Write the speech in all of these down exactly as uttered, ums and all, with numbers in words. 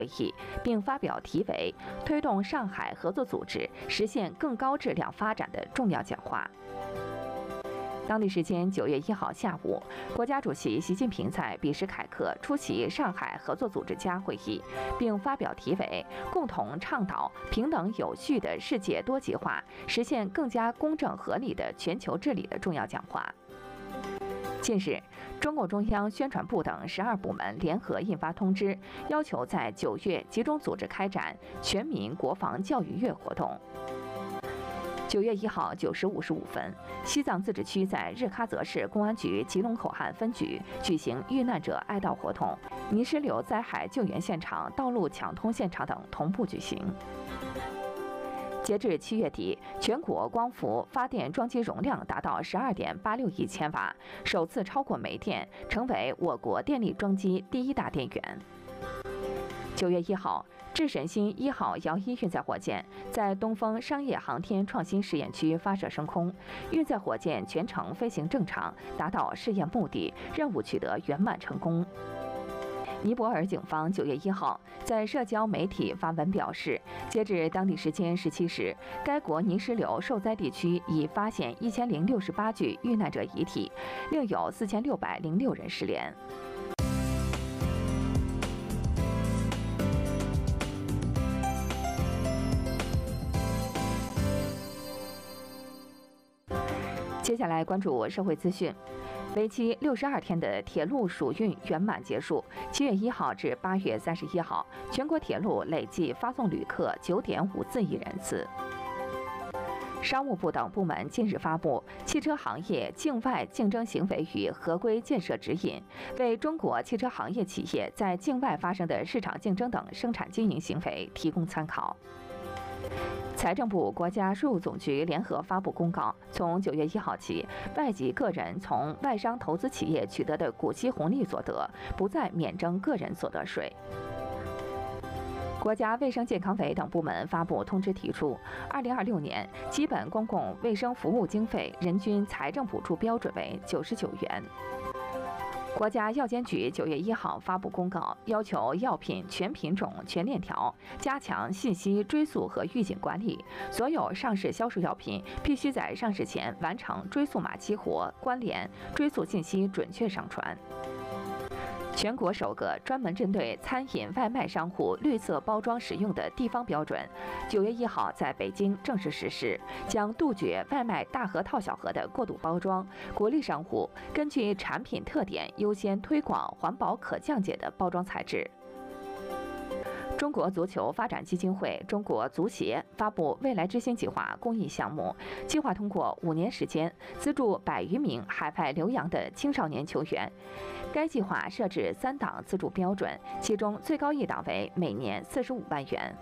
会议，并发表题为《推动上海合作组织实现更高质量发展》的重要讲话。当地时间九月一号下午，国家主席习近平在比什凯克出席上海合作组织家会议，并发表题为《共同倡导平等有序的世界多极化，实现更加公正合理的全球治理》的重要讲话。近日，中共中央宣传部等十二部门联合印发通知，要求在九月集中组织开展全民国防教育月活动。九月一号九时五十五分，西藏自治区在日喀则市公安局吉隆口岸分局举行遇难者哀悼活动，泥石流灾害救援现场、道路抢通现场等同步举行。截至七月底，全国光伏发电装机容量达到十二点八六亿千瓦，首次超过煤电，成为我国电力装机第一大电源。九月一号，智神星一号遥一运载火箭在东风商业航天创新实验区发射升空，运载火箭全程飞行正常，达到试验目的，任务取得圆满成功。尼泊尔警方九月一号在社交媒体发文表示，截至当地时间十七时，该国泥石流受灾地区已发现一千零六十八具遇难者遗体，另有四千六百零六人失联。接下来关注社会资讯。为期六十二天的铁路暑运圆满结束。七月一号至八月三十一号，全国铁路累计发送旅客九点五四亿人次。商务部等部门近日发布《汽车行业境外竞争行为与合规建设指引》，为中国汽车行业企业在境外发生的市场竞争等生产经营行为提供参考。财政部、国家税务总局联合发布公告，从九月一号起，外籍个人从外商投资企业取得的股息红利所得，不再免征个人所得税。国家卫生健康委等部门发布通知，提出，二零二六年基本公共卫生服务经费人均财政补助标准为九十九元。国家药监局九月一号发布公告，要求药品全品种、全链条加强信息追溯和预警管理。所有上市销售药品必须在上市前完成追溯码激活、关联、追溯信息准确上传。全国首个专门针对餐饮外卖商户绿色包装使用的地方标准，九月一号在北京正式实施，将杜绝外卖大盒套小盒的过度包装，鼓励商户根据产品特点优先推广环保可降解的包装材质。中国足球发展基金会、中国足协发布未来之星计划公益项目，计划通过五年时间资助百余名海外留洋的青少年球员。该计划设置三档资助标准，其中最高一档为每年四十五万元。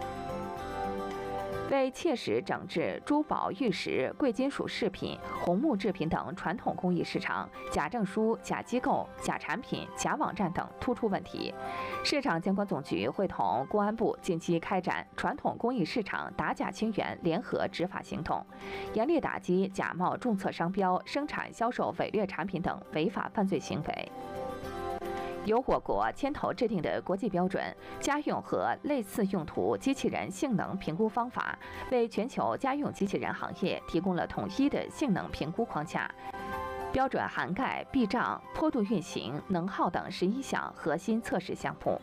为切实整治珠宝、玉石、贵金属饰品、红木制品等传统工艺市场假证书、假机构、假产品、假网站等突出问题，市场监管总局会同公安部近期开展传统工艺市场打假清源联合执法行动，严厉打击假冒注册商标、生产销售伪劣产品等违法犯罪行为。由我国牵头制定的国际标准家用和类似用途机器人性能评估方法，为全球家用机器人行业提供了统一的性能评估框架。标准涵盖避障、坡度运行、能耗等十一项核心测试项目。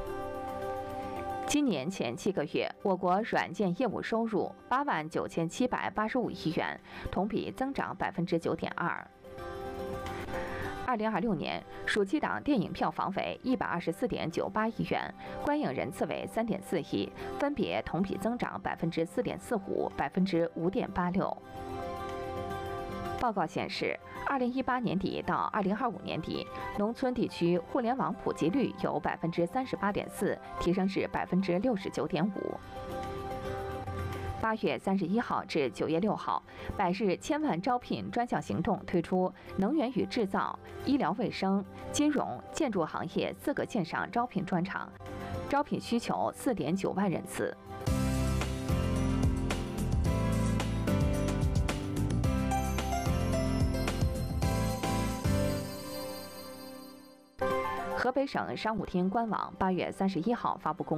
今年前七个月，我国软件业务收入八万九千七百八十五亿元，同比增长百分之九点二。二零二六年暑期档电影票房为一百二十四点九八亿元，观影人次为三点四亿，分别同比增长百分之四点四五、百分之五点八六。报告显示，二零一八年底到二零二五年底，农村地区互联网普及率由百分之三十八点四提升至百分之六十九点五。八月三十一号至九月六号，百日千万招聘专项行动推出能源与制造、医疗卫生、金融、建筑行业四个线上招聘专场，招聘需求四点九万人次。河河北省商务厅官网八月三十一号发布公。